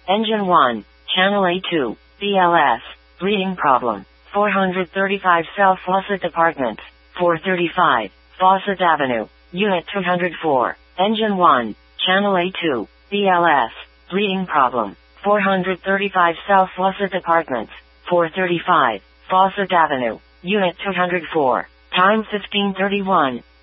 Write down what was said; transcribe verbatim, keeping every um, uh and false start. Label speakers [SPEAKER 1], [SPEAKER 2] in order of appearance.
[SPEAKER 1] Engine one, Channel A two, B L S, bleeding problem. four thirty-five South Fawcett Apartments, four thirty-five, Fawcett Avenue, Unit two oh four. Engine one, Channel A two, B L S, bleeding problem. four thirty-five South Fawcett Apartments, four thirty-five, Fawcett Avenue, Unit two oh four. Time fifteen thirty-one.